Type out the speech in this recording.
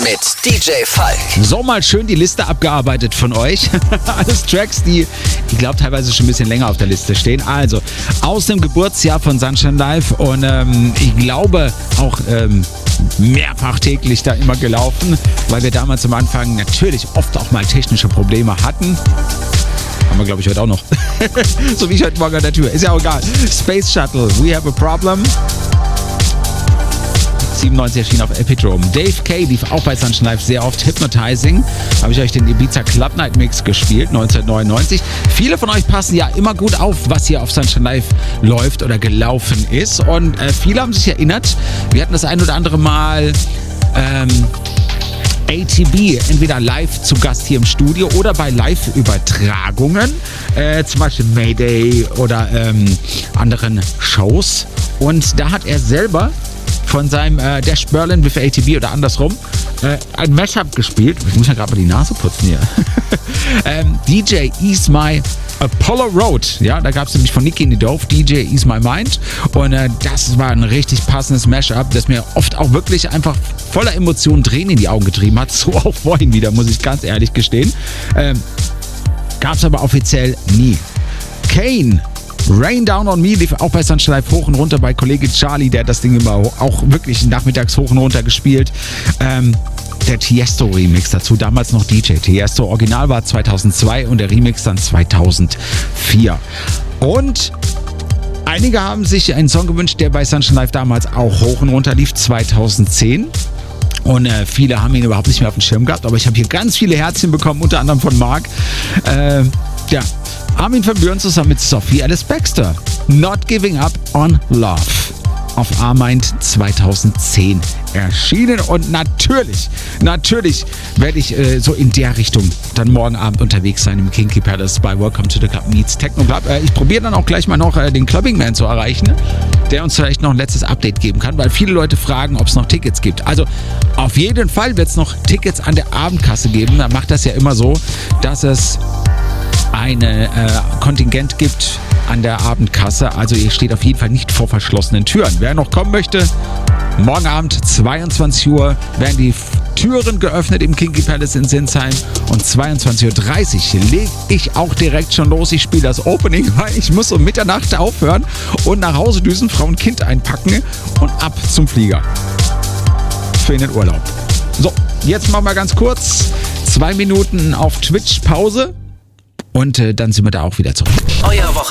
mit DJ Falk. So, mal schön die Liste abgearbeitet von euch. Alles Tracks, die ich glaube teilweise schon ein bisschen länger auf der Liste stehen. Also aus dem Geburtsjahr von Sunshine Live und ich glaube auch mehrfach täglich da immer gelaufen, weil wir damals am Anfang natürlich oft auch mal technische Probleme hatten. Haben wir, glaube ich, heute auch noch. So wie ich heute Morgen an der Tür. Ist ja auch egal. Space Shuttle, We Have a Problem. 97 erschien auf Epidrome. Dave K. lief auch bei Sunshine Live sehr oft. Hypnotizing. Habe ich euch den Ibiza Club Night Mix gespielt, 1999. Viele von euch passen ja immer gut auf, was hier auf Sunshine Live läuft oder gelaufen ist. Und viele haben sich erinnert, wir hatten das ein oder andere Mal ATB entweder live zu Gast hier im Studio oder bei Live-Übertragungen, zum Beispiel Mayday oder anderen Shows. Und da hat er selber von seinem Dash Berlin with ATB oder andersrum ein Mashup gespielt. Ich muss ja gerade mal die Nase putzen hier. DJ Ease My Apollo Road. Ja, da gab es nämlich von Nicky in the Dove DJ Ease My Mind. Und das war ein richtig passendes Mashup, das mir oft auch wirklich einfach voller Emotionen Tränen in die Augen getrieben hat. So auch vorhin wieder, muss ich ganz ehrlich gestehen. Gab es aber offiziell nie. Kane. Rain Down on Me lief auch bei Sunshine Live hoch und runter bei Kollege Charlie, der hat das Ding immer auch wirklich nachmittags hoch und runter gespielt. Der Tiesto Remix dazu, damals noch DJ Tiesto. Original war 2002 und der Remix dann 2004. Und einige haben sich einen Song gewünscht, der bei Sunshine Live damals auch hoch und runter lief, 2010. Und viele haben ihn überhaupt nicht mehr auf dem Schirm gehabt, aber ich habe hier ganz viele Herzchen bekommen, unter anderem von Marc. Armin van Buuren zusammen mit Sophie Alice Baxter. Not Giving Up on Love. Auf A-Mind 2010 erschienen. Und natürlich werde ich so in der Richtung dann morgen Abend unterwegs sein im Kinky Palace bei Welcome to the Club meets Techno Club. Ich probiere dann auch gleich mal noch den Clubbing Man zu erreichen, der uns vielleicht noch ein letztes Update geben kann, weil viele Leute fragen, ob es noch Tickets gibt. Also auf jeden Fall wird es noch Tickets an der Abendkasse geben. Da macht das ja immer so, dass es eine Kontingent gibt an der Abendkasse. Also ihr steht auf jeden Fall nicht vor verschlossenen Türen. Wer noch kommen möchte, morgen Abend 22 Uhr werden die Türen geöffnet im Kinky Palace in Sinsheim und 22.30 Uhr lege ich auch direkt schon los. Ich spiele das Opening, weil ich muss um Mitternacht aufhören und nach Hause düsen, Frau und Kind einpacken und ab zum Flieger für in den Urlaub. So, jetzt machen wir ganz kurz 2 Minuten auf Twitch Pause. Und dann sind wir da auch wieder zurück. Euer